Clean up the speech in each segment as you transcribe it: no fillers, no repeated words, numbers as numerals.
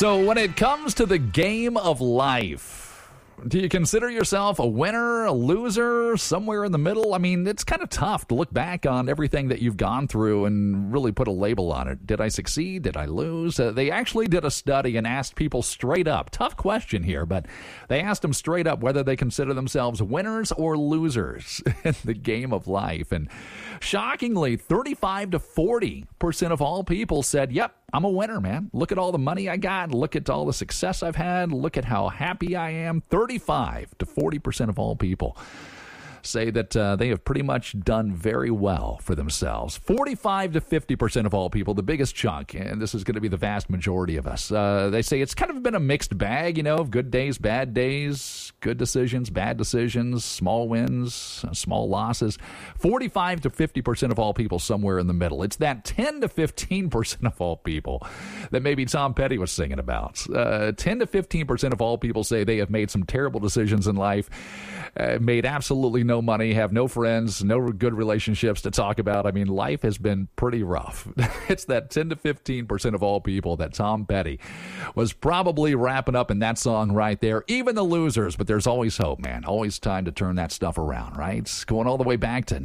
So when it comes to the game of life, do you consider yourself a winner, a loser, somewhere in the middle? I mean, it's kind of tough to look back on everything that you've gone through and really put a label on it. Did I succeed? Did I lose? They actually did a study and asked people straight up. Tough question here, but they asked them straight up whether they consider themselves winners or losers in the game of life. And shockingly, 35 to 40% of all people said, yep, I'm a winner, man. Look at all the money I got. Look at all the success I've had. Look at how happy I am. 35 to 40% of all people say that they have pretty much done very well for themselves. 45 to 50% of all people, the biggest chunk, and this is going to be the vast majority of us, they say it's kind of been a mixed bag, of good days, bad days, good decisions, bad decisions, small wins, small losses. 45 to 50% of all people somewhere in the middle. It's that 10 to 15% of all people that maybe Tom Petty was singing about. 10 to 15% of all people say they have made some terrible decisions in life, made absolutely no money, have no friends, no good relationships to talk about. I mean, life has been pretty rough. It's that 10 to 15% of all people that Tom Petty was probably wrapping up in that song right there. Even the losers, but there's always hope, man. Always time to turn that stuff around, right? Going all the way back to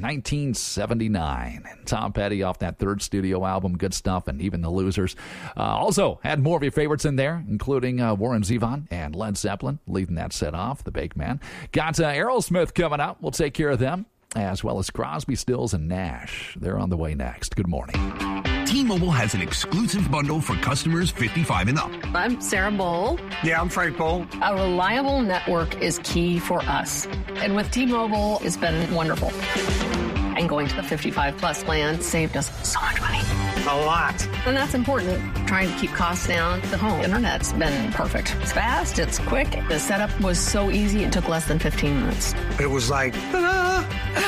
1979. And Tom Petty off that third studio album, Good Stuff, and Even the Losers. Also had more of your favorites in there, including Warren Zevon and Led Zeppelin, leading that set off, the Bake Man. Got Aerosmith coming up. We'll take care of them, as well as Crosby, Stills, and Nash. They're on the way next. Good morning. T-Mobile has an exclusive bundle for customers 55 and up. I'm Sarah Bowl. Yeah, I'm Frank Bowl. A reliable network is key for us. And with T-Mobile, it's been wonderful. And going to the 55-plus plan saved us so much money. A lot. And that's important. Trying to keep costs down. The home internet's been perfect. It's fast. It's quick. The setup was so easy. It took less than 15 minutes. It was like, ta-da!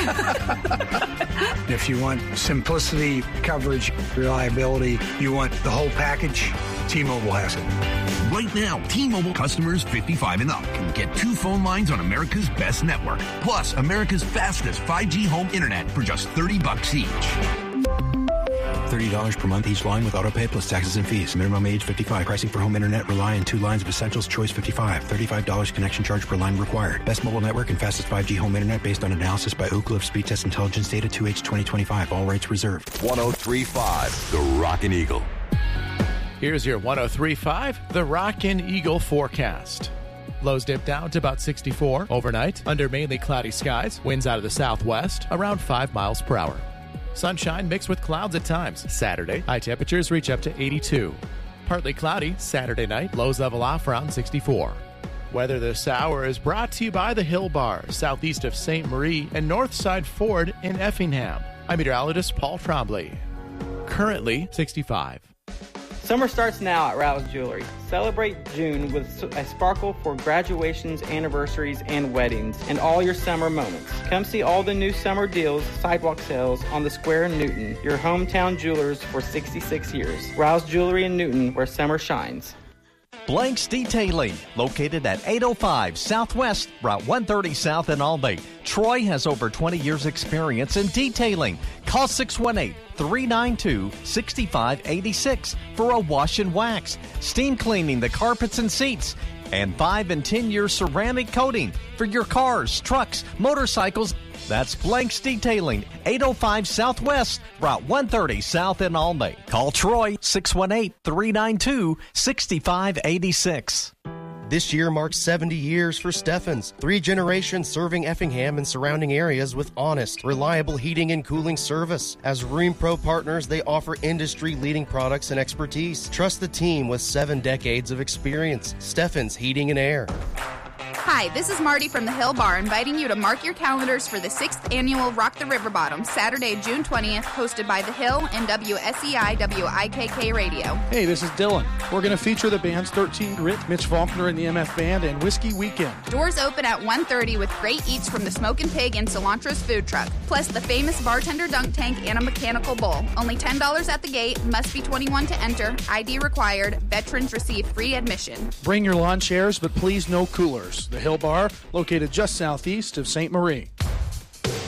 If you want simplicity, coverage, reliability, you want the whole package, T-Mobile has it. Right now, T-Mobile customers 55 and up can get 2 phone lines on America's best network, plus America's fastest 5G home internet for just $30 each. $30 per month each line with autopay plus taxes and fees. Minimum age 55. Pricing for home internet rely on 2 lines of Essentials Choice 55. $35 connection charge per line required. Best mobile network and fastest 5G home internet based on analysis by Ookla of Speed Test Intelligence data 2H 2025. All rates reserved. 103.5 The Rockin' Eagle. Here's your 103.5 The Rockin' Eagle forecast. Lows dip down to about 64 overnight under mainly cloudy skies. Winds out of the southwest around 5 miles per hour. Sunshine mixed with clouds at times. Saturday, high temperatures reach up to 82. Partly cloudy Saturday night, lows level off around 64. Weather this hour is brought to you by the Hill Bar, southeast of St. Marie and Northside Ford in Effingham. I'm meteorologist Paul Trombley. Currently 65. Summer starts now at Rouse Jewelry. Celebrate June with a sparkle for graduations, anniversaries, and weddings, and all your summer moments. Come see all the new summer deals, sidewalk sales on the Square in Newton, your hometown jewelers for 66 years. Rouse Jewelry in Newton, where summer shines. Blanks Detailing, located at 805 Southwest, Route 130 South in Albany. Troy has over 20 years experience in detailing. Call 618-392-6586 for a wash and wax, steam cleaning the carpets and seats, and 5 and 10-year ceramic coating for your cars, trucks, motorcycles. That's Blanks Detailing, 805 Southwest, Route 130 South in Albany. Call Troy, 618-392-6586. This year marks 70 years for Steffens. 3 generations serving Effingham and surrounding areas with honest, reliable heating and cooling service. As Rheem Pro partners, they offer industry-leading products and expertise. Trust the team with 7 decades of experience. Steffens Heating and Air. Hi, this is Marty from the Hill Bar, inviting you to mark your calendars for the 6th annual Rock the River Bottom, Saturday, June 20th, hosted by The Hill and WSEI WIKK Radio. Hey, this is Dylan. We're going to feature the bands 13 Grit, Mitch Faulkner and the MF Band, and Whiskey Weekend. Doors open at 1:30 with great eats from the Smokin' Pig and Cilantro's food truck, plus the famous bartender dunk tank and a mechanical bull. Only $10 at the gate, must be 21 to enter, ID required, veterans receive free admission. Bring your lawn chairs, but please no coolers. The Hill Bar, located just southeast of St. Marie.